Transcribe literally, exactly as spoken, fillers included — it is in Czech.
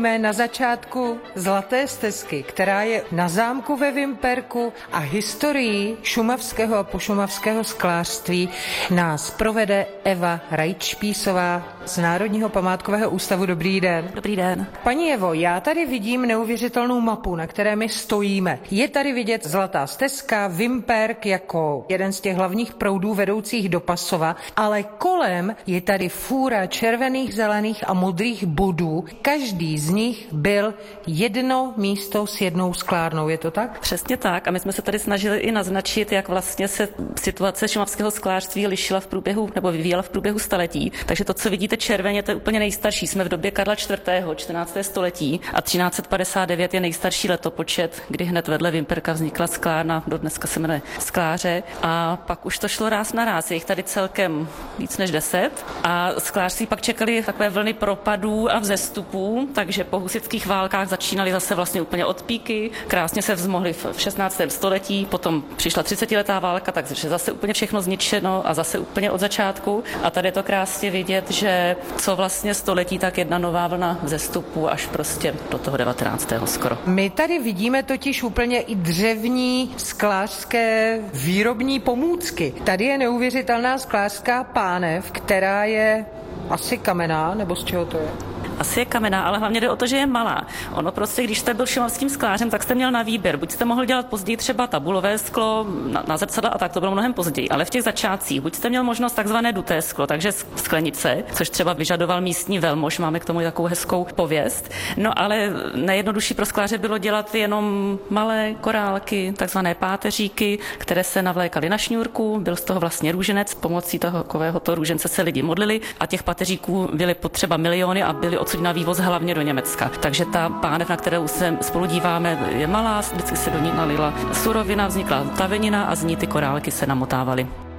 Jsme na začátku Zlaté stezky, která je na zámku ve Vimperku, a historií šumavského a pošumavského sklářství nás provede Eva Rajčpísová z Národního památkového ústavu. Dobrý den. Dobrý den. Paní Evo, já tady vidím neuvěřitelnou mapu, na které my stojíme. Je tady vidět Zlatá stezka, Vimperk jako jeden z těch hlavních proudů vedoucích do Pasova, ale kolem je tady fůra červených, zelených a modrých bodů. Každý z nich byl jedno místo s jednou sklárnou, je to tak? Přesně tak, a my jsme se tady snažili i naznačit, jak vlastně se situace šumavského sklářství lišila v průběhu nebo vyvíjela v průběhu staletí. Takže to, co vidíte červeně, to je úplně nejstarší. Jsme v době Karla čtvrtého. čtrnáctého století a třináct set padesát devět je nejstarší letopočet, kdy hned vedle Vimperka vznikla sklárna, do dneska se jmenuje Skláře, a pak už to šlo ráz na ráz. Je jich tady celkem víc než deset a sklářství pak čekali takové vlny propadů a vzestupů, takže po husitských válkách začínali zase vlastně úplně od píky, krásně se vzmohli v šestnáctém století, potom přišla třicetiletá válka, takže zase úplně všechno zničeno a zase úplně od začátku. A tady je to krásně vidět, že co vlastně století, tak jedna nová vlna vzestupu až prostě do toho devatenáctého skoro. My tady vidíme totiž úplně i dřevní sklářské výrobní pomůcky. Tady je neuvěřitelná sklářská pánev, která je asi kamenná, nebo z čeho to je? Asi je kamenná, ale hlavně jde o to, že je malá. Ono prostě, když jste byl šumavským sklářem, tak jste měl na výběr. Buď jste mohl dělat později třeba tabulové sklo na, na zrcadla, a tak to bylo mnohem později, ale v těch začátcích buď jste měl možnost takzvané duté sklo, takže sklenice, což třeba vyžadoval místní velmož, máme k tomu takovou hezkou pověst. No ale nejjednodušší pro skláře bylo dělat jenom malé korálky, takzvané páteříky, které se navlékaly na šňůrku, byl z toho vlastně růženec, pomocí toho takovéhoto růžence se lidi modlili a těch páteříků byly potřeba miliony a byly odsud na vývoz hlavně do Německa. Takže ta pánev, na kterou se spolu díváme, je malá, vždycky se do ní nalila surovina, vznikla tavenina a z ní ty korálky se namotávaly.